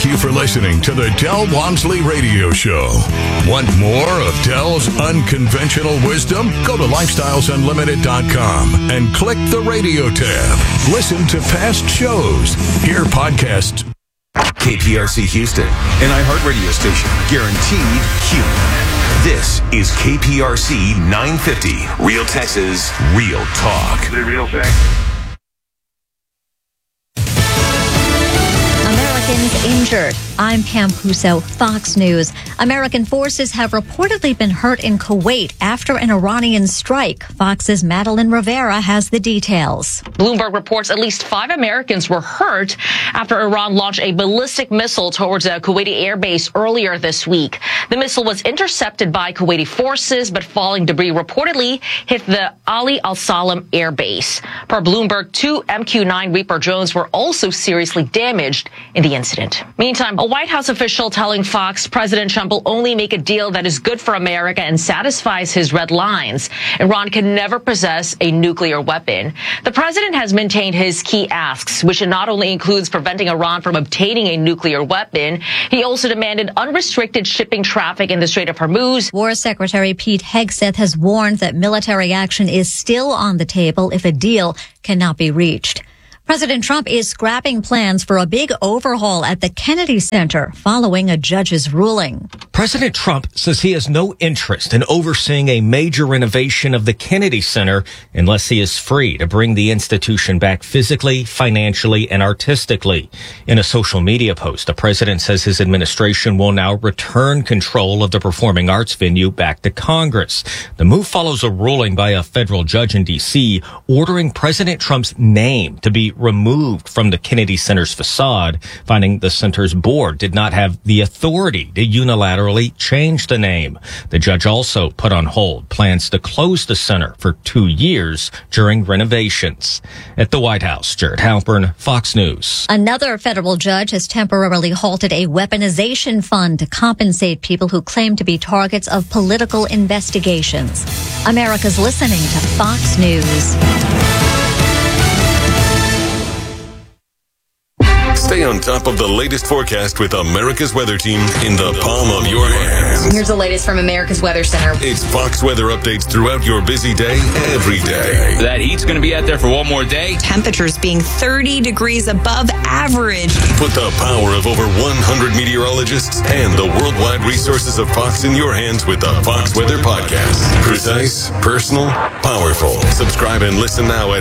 Thank you for listening to the Del Walmsley Radio Show. Want more of Del's unconventional wisdom? Go to lifestylesunlimited.com and click the radio tab. Listen to past shows. Hear podcasts. KPRC Houston, an iHeartRadio station, guaranteed human. This is KPRC 950, Real Texas, Real Talk. The real thing. Americans injured. I'm Pam Puso, Fox News. American forces have reportedly been hurt in Kuwait after an Iranian strike. Fox's Madeline Rivera has the details. Bloomberg reports at least 5 Americans were hurt after Iran launched a ballistic missile towards a Kuwaiti airbase earlier this week. The missile was intercepted by Kuwaiti forces, but falling debris reportedly hit the Ali Al Salam airbase. Per Bloomberg, 2 MQ-9 Reaper drones were also seriously damaged in the incident. Meantime, a White House official telling Fox President Trump will only make a deal that is good for America and satisfies his red lines. Iran can never possess a nuclear weapon. The president has maintained his key asks, which not only includes preventing Iran from obtaining a nuclear weapon, he also demanded unrestricted shipping traffic in the Strait of Hormuz. War Secretary Pete Hegseth has warned that military action is still on the table if a deal cannot be reached. President Trump is scrapping plans for a big overhaul at the Kennedy Center following a judge's ruling. President Trump says he has no interest in overseeing a major renovation of the Kennedy Center unless he is free to bring the institution back physically, financially, and artistically. In a social media post, the president says his administration will now return control of the performing arts venue back to Congress. The move follows a ruling by a federal judge in D.C. ordering President Trump's name to be removed from the Kennedy Center's facade, finding the center's board did not have the authority to unilaterally change the name. The judge also put on hold plans to close the center for 2 years during renovations. At the White House, Jared Halpern, Fox News. Another federal judge has temporarily halted a weaponization fund to compensate people who claim to be targets of political investigations. America's listening to Fox News. Stay on top of the latest forecast with America's Weather Team in the palm of your hands. Here's the latest from America's Weather Center. It's Fox weather updates throughout your busy day, every day. That heat's going to be out there for one more day. Temperatures being 30 degrees above average. Put the power of over 100 meteorologists and the worldwide resources of Fox in your hands with the Fox Weather Podcast. Precise, personal, powerful. Subscribe and listen now at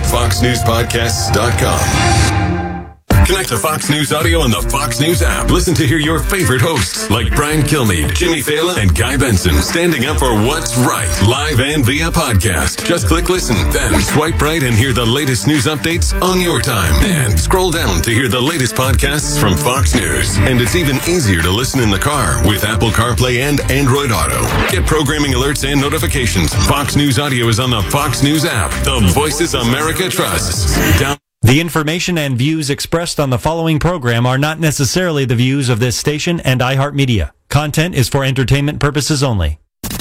foxnewspodcasts.com. Connect to Fox News Audio on the Fox News app. Listen to hear your favorite hosts like Brian Kilmeade, Jimmy Fallon, and Guy Benson standing up for what's right, live and via podcast. Just click listen, then swipe right and hear the latest news updates on your time. And scroll down to hear the latest podcasts from Fox News. And it's even easier to listen in the car with Apple CarPlay and Android Auto. Get programming alerts and notifications. Fox News Audio is on the Fox News app. The voices America trusts. The information and views expressed on the following program are not necessarily the views of this station and iHeartMedia. Content is for entertainment purposes only.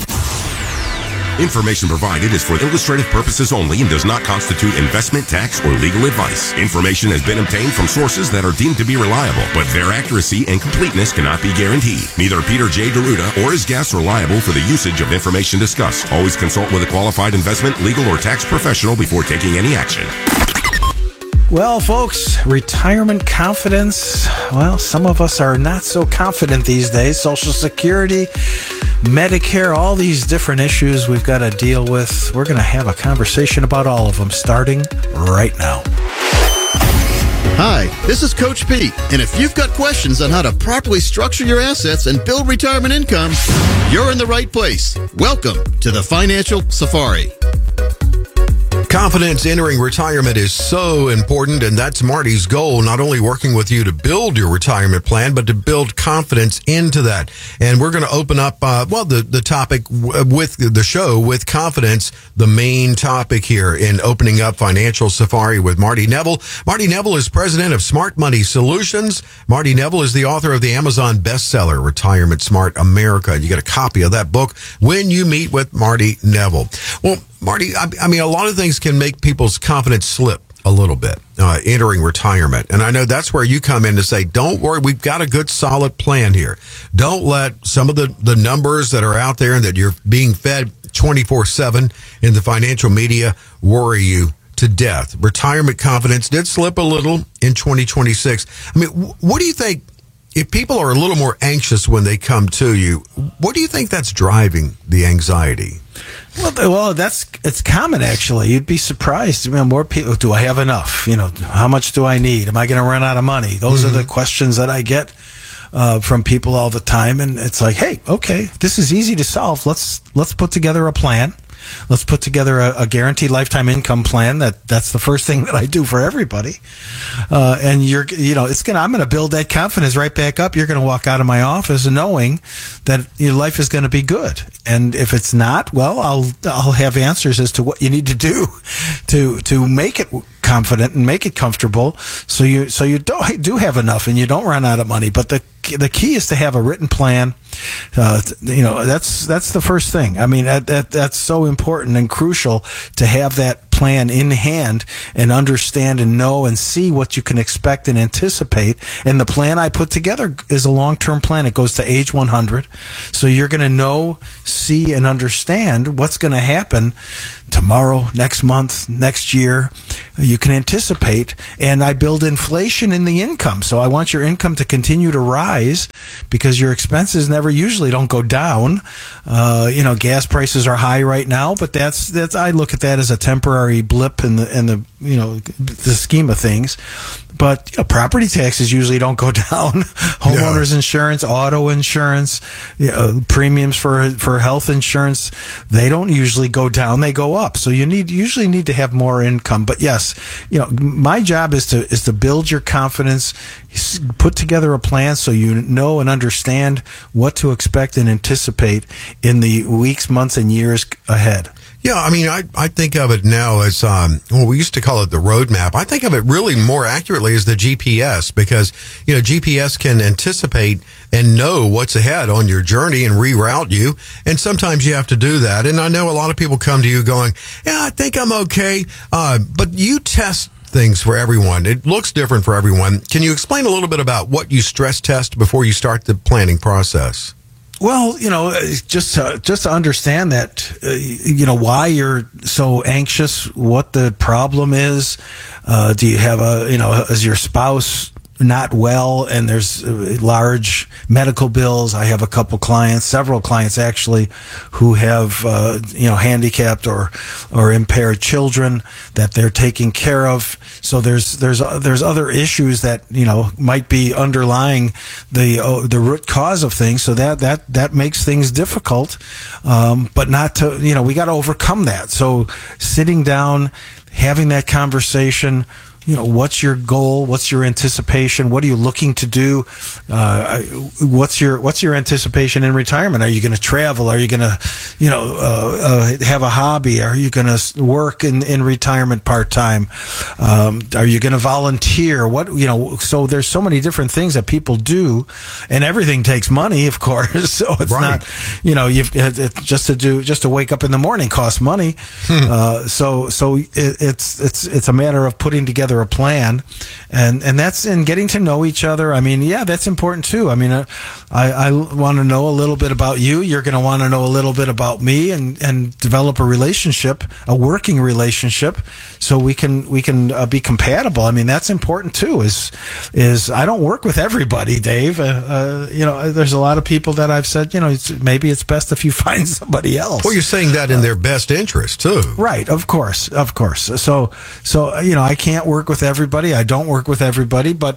Information provided is for illustrative purposes only and does not constitute investment, tax, or legal advice. Information has been obtained from sources that are deemed to be reliable, but their accuracy and completeness cannot be guaranteed. Neither Peter J. Deruta or his guests are liable for the usage of information discussed. Always consult with a qualified investment, legal, or tax professional before taking any action. Well, folks, retirement confidence. Well, some of us are not so confident these days. Social Security, Medicare, all these different issues we've got to deal with. We're going to have a conversation about all of them starting right now. Hi, this is Coach Pete, and if you've got questions on how to properly structure your assets and build retirement income, you're in the right place. Welcome to the Financial Safari. Confidence entering retirement is so important, and that's Marty's goal, not only working with you to build your retirement plan, but to build confidence into that. And we're going to open up, the topic with the show with confidence, the main topic here in opening up Financial Safari with Marty Neville. Marty Neville is president of Smart Money Solutions. Marty Neville is the author of the Amazon bestseller, Retirement Smart America. You get a copy of that book when you meet with Marty Neville. Well, Marty, I mean, a lot of things can make people's confidence slip. a little bit, entering retirement. And I know that's where you come in to say, don't worry, we've got a good solid plan here. Don't let some of the numbers that are out there and that you're being fed 24/7 in the financial media worry you to death. Retirement confidence did slip a little in 2026. I mean, what do you think, if people are a little more anxious when they come to you, what do you think that's driving the anxiety? Well, it's common, actually. You'd be surprised. More people, do I have enough? How much do I need? Am I going to run out of money? Those are the questions that I get from people all the time. And it's like, hey, okay, this is easy to solve. Let's put together a plan. Let's put together a guaranteed lifetime income plan. That's the first thing that I do for everybody. And I'm going to build that confidence right back up. You're going to walk out of my office knowing that your life is going to be good. And if it's not, well, I'll have answers as to what you need to do to make it confident and make it comfortable, so you do have enough and you don't run out of money. But the key is to have a written plan. That's the first thing. I mean, that's so important and crucial to have that plan in hand and understand and know and see what you can expect and anticipate. And the plan I put together is a long-term plan. It goes to age 100. So you're going to know, see, and understand what's going to happen tomorrow, next month, next year. You can anticipate. And I build inflation in the income. So I want your income to continue to rise because your expenses usually don't go down. Gas prices are high right now, but that's I look at that as a temporary blip in the scheme of things. But property taxes usually don't go down. Homeowners insurance, auto insurance, premiums for health insurance, they don't usually go down, they go up. So you usually need to have more income. But yes, my job is to build your confidence, put together a plan so you know and understand what to expect and anticipate in the weeks, months, and years ahead. Yeah, I mean, I think of it now as, we used to call it the roadmap. I think of it really more accurately as the GPS because, GPS can anticipate and know what's ahead on your journey and reroute you. And sometimes you have to do that. And I know a lot of people come to you going, yeah, I think I'm okay. But you test things for everyone. It looks different for everyone. Can you explain a little bit about what you stress test before you start the planning process? Well, just to understand that, why you're so anxious, what the problem is. Do you have is your spouse not well and there's large medical bills? I have several clients actually, who have, handicapped or impaired children that they're taking care of. So there's other issues that, might be underlying the root cause of things. So that makes things difficult. But not to, we got to overcome that. So sitting down, having that conversation, what's your goal? What's your anticipation? What are you looking to do? What's your anticipation in retirement? Are you going to travel? Are you going to, have a hobby? Are you going to work in retirement part-time? Are you going to volunteer? So there's so many different things that people do, and everything takes money, of course. So it's not, just to wake up in the morning costs money. So it's a matter of putting together a plan, and that's in getting to know each other. I mean, yeah, that's important too. I mean, I want to know a little bit about you. You're going to want to know a little bit about me, and develop a relationship, a working relationship, so we can be compatible. I mean, that's important too. Is I don't work with everybody, Dave. There's a lot of people that I've said, maybe it's best if you find somebody else. Well, you're saying that in their best interest too, right? Of course. So I can't work with everybody. I don't work with everybody, but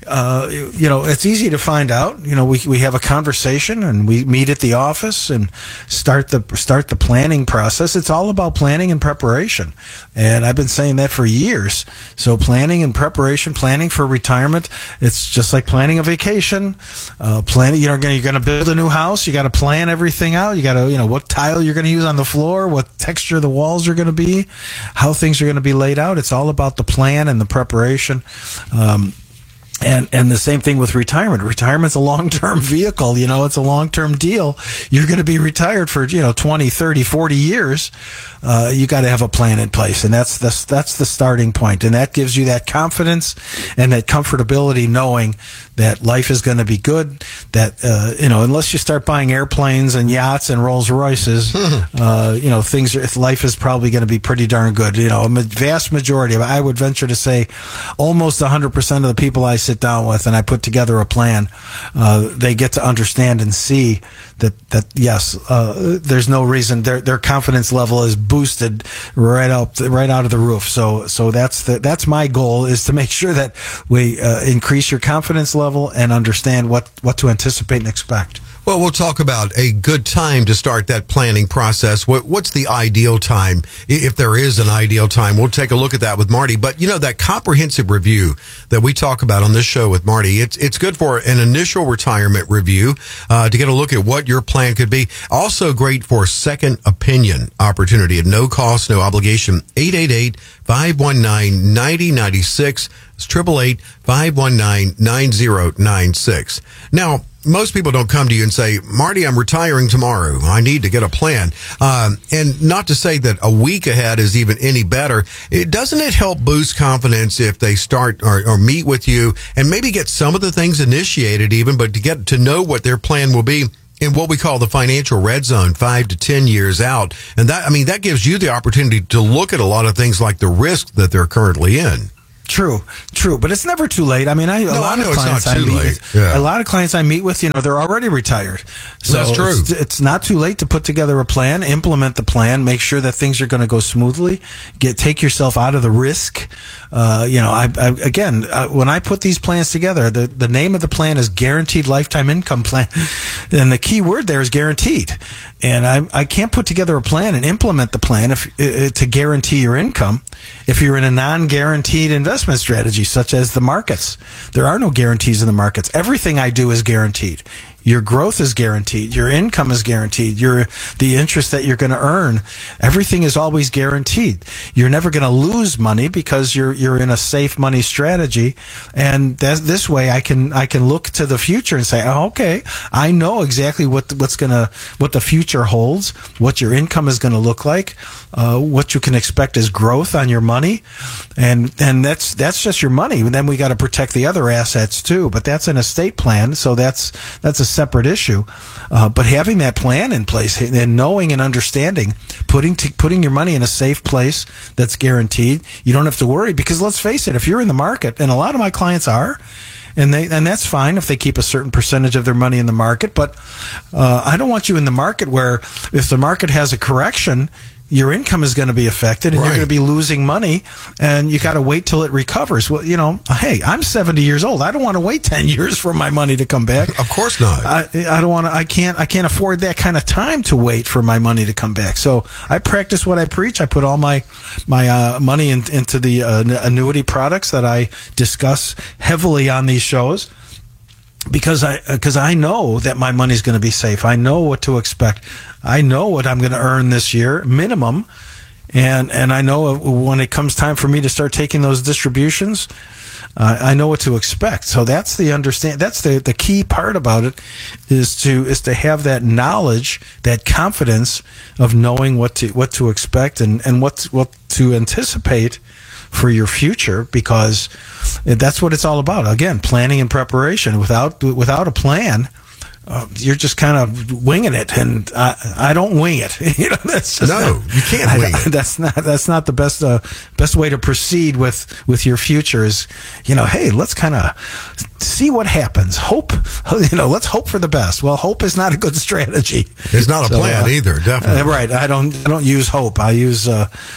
it's easy to find out. We have a conversation and we meet at the office and start the planning process. It's all about planning and preparation, and I've been saying that for years. So planning and preparation, planning for retirement, it's just like planning a vacation. Planning, you're going to build a new house. You got to plan everything out. You got to, what tile you're going to use on the floor, what texture the walls are going to be, how things are going to be laid out. It's all about the plan and the preparation. And the same thing with retirement. Retirement's a long-term vehicle. It's a long-term deal. You're going to be retired for, 20, 30, 40 years. You got to have a plan in place. And that's the starting point. And that gives you that confidence and that comfortability knowing that life is going to be good, that, unless you start buying airplanes and yachts and Rolls Royces, life is probably going to be pretty darn good. A vast majority of, I would venture to say almost 100% of the people I sit down with and I put together a plan, they get to understand and see that yes, there's no reason their confidence level is boosted right out of the roof. So that's my goal, is to make sure that we increase your confidence level and understand what to anticipate and expect. Well, we'll talk about a good time to start that planning process. What's the ideal time? If there is an ideal time, we'll take a look at that with Marty. But, that comprehensive review that we talk about on this show with Marty, it's good for an initial retirement review to get a look at what your plan could be. Also great for second opinion opportunity at no cost, no obligation. 888-519-9096. It's 888-519-9096. Now, most people don't come to you and say, Marty, I'm retiring tomorrow. I need to get a plan. And not to say that a week ahead is even any better. Doesn't it help boost confidence if they start or meet with you and maybe get some of the things initiated even, but to get to know what their plan will be in what we call the financial red zone, 5 to 10 years out. And that gives you the opportunity to look at a lot of things like the risk that they're currently in. True, but it's never too late. A lot of clients I meet with, they're already retired. So that's true. It's not too late to put together a plan, implement the plan, make sure that things are going to go smoothly, take yourself out of the risk. When I put these plans together, the name of the plan is Guaranteed Lifetime Income Plan. And the key word there is guaranteed. And I can't put together a plan and implement the plan to guarantee your income if you're in a non-guaranteed investment strategy, such as the markets. There are no guarantees in the markets. Everything I do is guaranteed. Your growth is guaranteed. Your income is guaranteed. The interest that you're going to earn, everything is always guaranteed. You're never going to lose money because you're in a safe money strategy. And this way, I can look to the future and say, oh, okay, I know exactly what the future holds, what your income is going to look like, what you can expect as growth on your money, and that's just your money. And then we got to protect the other assets too. But that's an estate plan, so that's a separate issue. But having that plan in place and knowing and understanding, putting your money in a safe place that's guaranteed, you don't have to worry, because let's face it, if you're in the market, and a lot of my clients are, and that's fine if they keep a certain percentage of their money in the market, but I don't want you in the market where if the market has a correction, your income is going to be affected and you're going to be losing money, and you got to wait till it recovers. Well, hey, I'm 70 years old. I don't want to wait 10 years for my money to come back. Of course not. I don't want to. I can't afford that kind of time to wait for my money to come back. So I practice what I preach. I put all my money into the annuity products that I discuss heavily on these shows, because I know that my money's going to be safe. I know what to expect. I know what I'm going to earn this year, minimum, and I know when it comes time for me to start taking those distributions, I know what to expect. So that's the key part about it, is to have that knowledge, that confidence of knowing what to expect and what to anticipate for your future, because that's what it's all about. Again, planning and preparation. Without a plan, you're just kind of winging it, and I don't wing it. That's just you can't wing it. That's not the best way to proceed with your future. Is hey, let's kind of see what happens. Hope, let's hope for the best. Well, hope is not a good strategy. It's not a plan either. Definitely right. I don't use hope. I use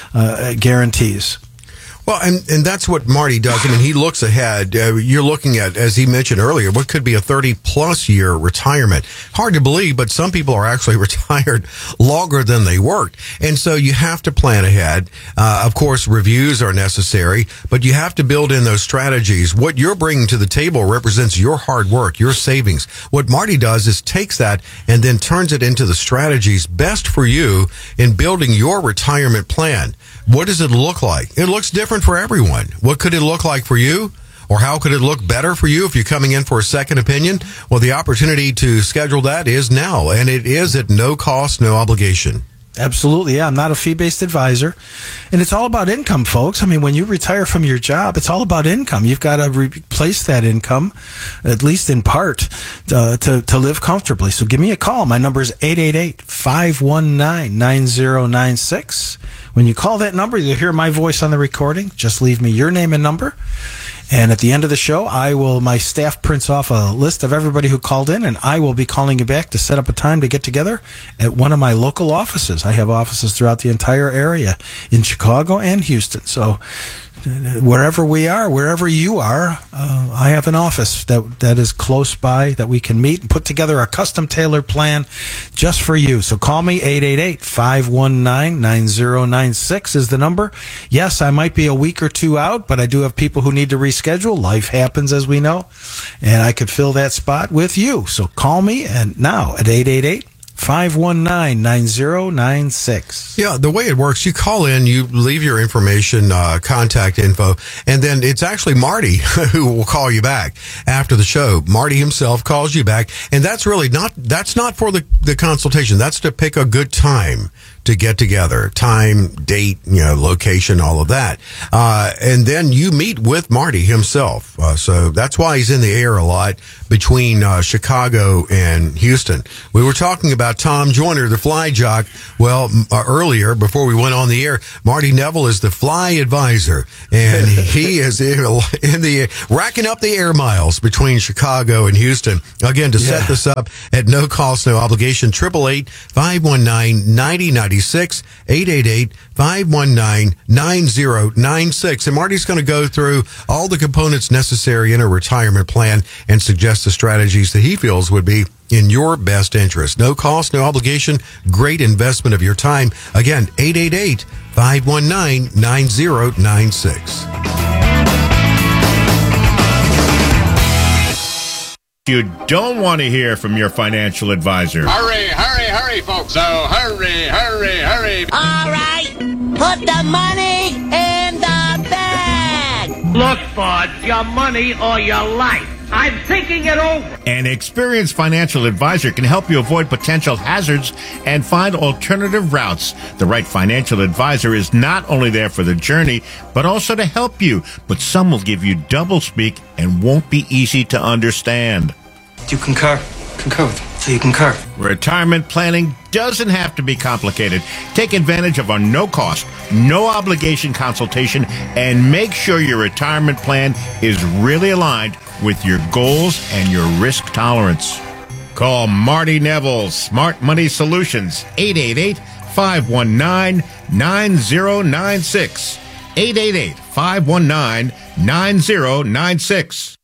guarantees. Well, and that's what Marty does. I mean, he looks ahead. You're looking at, as he mentioned earlier, what could be a 30-plus year retirement. Hard to believe, but some people are actually retired longer than they worked. And so you have to plan ahead. Of course, reviews are necessary, but you have to build in those strategies. What you're bringing to the table represents your hard work, your savings. What Marty does is takes that and then turns it into the strategies best for you in building your retirement plan. What does it look like? It looks different for everyone. What could it look like for you? Or how could it look better for you if you're coming in for a second opinion? Well, the opportunity to schedule that is now, and it is at no cost, no obligation. Absolutely, yeah. I'm not a fee-based advisor. And it's all about income, folks. I mean, when you retire from your job, it's all about income. You've got to replace that income, at least in part, to live comfortably. So give me a call. My number is 888-519-9096. When you call that number, you'll hear my voice on the recording. Just leave me your name and number. And at the end of the show, my staff prints off a list of everybody who called in, and I will be calling you back to set up a time to get together at one of my local offices. I have offices throughout the entire area in Chicago and Houston. So wherever we are, wherever you are, I have an office that is close by that we can meet and put together a custom tailored plan just for you. So call me, 888-519-9096 is the number. Yes, I might be a week or two out, but I do have people who need to reschedule. Life happens, as we know, and I could fill that spot with you. So call me and now at 888-519-9096. Yeah, the way it works, you call in, you leave your information, contact info, and then it's actually Marty who will call you back after the show. Marty himself calls you back, and that's not for the consultation. That's to pick a good time to get together, time, date, location, all of that. And then you meet with Marty himself. So that's why he's in the air a lot between Chicago and Houston. We were talking about Tom Joyner, the fly jock. Well, earlier, before we went on the air, Marty Neville is the fly advisor, and he is in the racking up the air miles between Chicago and Houston. Again, to set this up at no cost, no obligation, 888-519-9096. 888-519-9096. And Marty's going to go through all the components necessary in a retirement plan and suggest the strategies that he feels would be in your best interest. No cost, no obligation, great investment of your time. Again, 888-519-9096. You don't want to hear from your financial advisor. Hurry, hurry, hurry, folks. So hurry, hurry, hurry. All right, put the money in the bag. Look, Bud, your money or your life. I'm thinking it over. An experienced financial advisor can help you avoid potential hazards and find alternative routes. The right financial advisor is not only there for the journey, but also to help you. But some will give you double speak and won't be easy to understand. Do you concur? Concur with them. So you concur. Retirement planning doesn't have to be complicated. Take advantage of our no-cost, no-obligation consultation and make sure your retirement plan is really aligned with your goals and your risk tolerance. Call Marty Neville, Smart Money Solutions, 888-519-9096. 888-519-9096.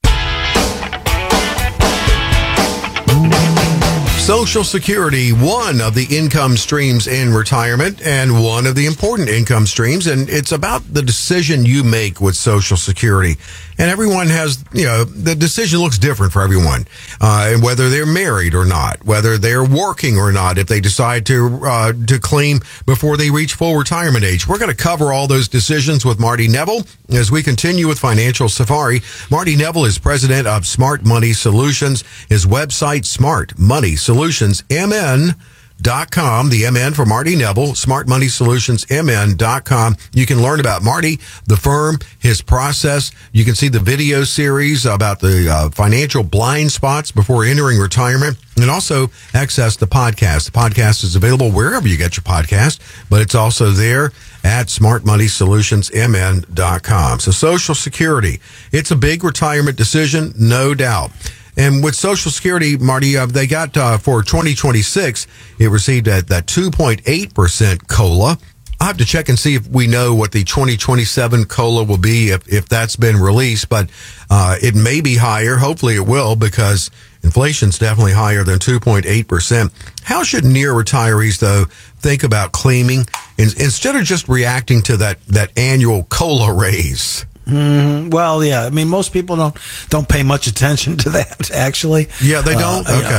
Social Security, one of the income streams in retirement and one of the important income streams. And it's about the decision you make with Social Security. And everyone has, the decision looks different for everyone. And whether they're married or not, whether they're working or not, if they decide to claim before they reach full retirement age. We're going to cover all those decisions with Marty Neville as we continue with Financial Safari. Marty Neville is president of Smart Money Solutions. His website, Smart Money Solutions, MN.com, the MN for Marty Neville, Smart Money Solutions, MN.com. You can learn about Marty, the firm, his process. You can see the video series about the financial blind spots before entering retirement, and also access the podcast. The podcast is available wherever you get your podcast, but it's also there at smartmoneysolutionsmn.com. So Social Security, it's a big retirement decision, no doubt. And with Social Security, Marty, they got for 2026, it received that 2.8% COLA. I'll have to check and see if we know what the 2027 COLA will be, if that's been released. But it may be higher. Hopefully it will, because inflation's definitely higher than 2.8%. How should near retirees, though, think about claiming instead of just reacting to that annual COLA raise? Well, yeah. I mean, most people don't pay much attention to that, actually. Yeah, they don't? Okay.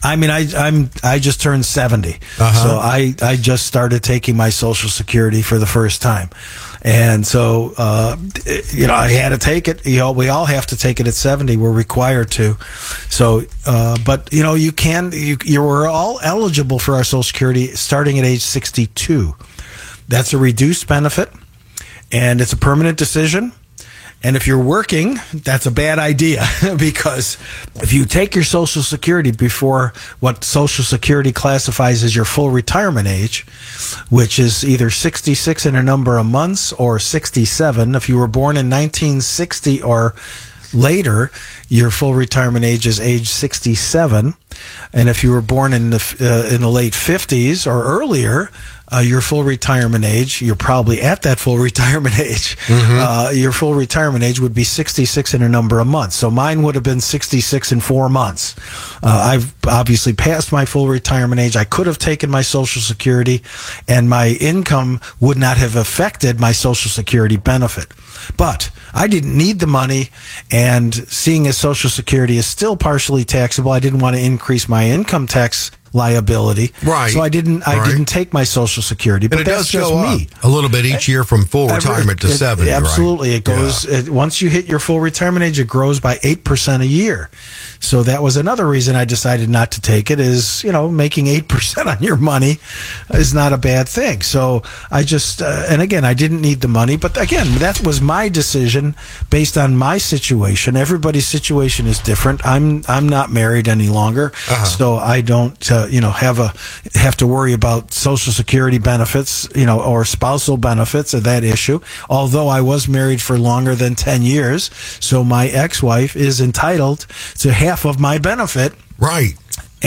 I mean, I just turned 70, so I just started taking my Social Security for the first time, and so I had to take it. We all have to take it at 70. We're required to. So, but we're all eligible for our Social Security starting at age 62. That's a reduced benefit, and it's a permanent decision. And if you're working, that's a bad idea because if you take your Social Security before what Social Security classifies as your full retirement age, which is either 66 and a number of months or 67, if you were born in 1960 or later, your full retirement age is age 67. And if you were born in the late 50s or earlier, your full retirement age, you're probably at that full retirement age. Your full retirement age would be 66 in a number of months. So mine would have been 66 in 4 months. I've obviously passed my full retirement age. I could have taken my Social Security, and my income would not have affected my Social Security benefit. But I didn't need the money, and seeing as Social Security is still partially taxable, I didn't want to increase my income tax liability. Right. So I didn't take my Social Security. But and it that's does just go me. up a little bit each year from full retirement to 70. Absolutely. Right? It goes, once you hit your full retirement age, it grows by 8% a year. So that was another reason I decided not to take it is, making 8% on your money is not a bad thing. So I just, and again, I didn't need the money, but again, that was my decision based on my situation. Everybody's situation is different. I'm not married any longer, so I don't, have to worry about Social Security benefits, or spousal benefits of that issue. Although I was married for longer than 10 years, so my ex-wife is entitled to half of my benefit. Right.